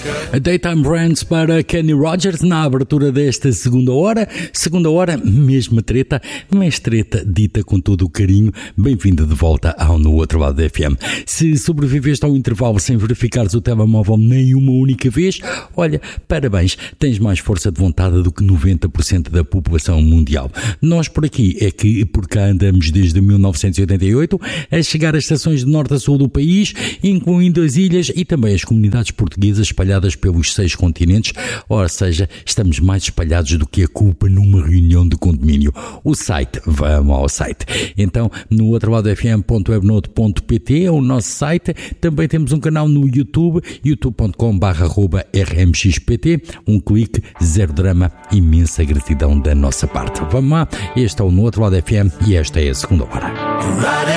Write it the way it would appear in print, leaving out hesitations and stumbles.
Daytime Brands para Kenny Rogers na abertura desta segunda hora, mesma treta, mas treta dita com todo o carinho. Bem-vindo de volta ao No Outro Lado da FM. Se sobreviveste ao intervalo sem verificares o telemóvel nenhuma única vez, olha, parabéns, tens mais força de vontade do que 90% da população mundial. Nós por aqui é que por cá andamos desde 1988 a chegar às estações de norte a sul do país, incluindo as ilhas e também as comunidades portuguesas espalhadas pelos 6 continentes, ou seja, estamos mais espalhados do que a culpa numa reunião de condomínio. O site, vamos ao site. Então, no outroladofm.webnode.pt é o nosso site. Também temos um canal no YouTube, youtube.com/rmxpt. Um clique, zero drama, imensa gratidão da nossa parte. Vamos lá, este é o No Outro Lado FM e esta é a segunda hora.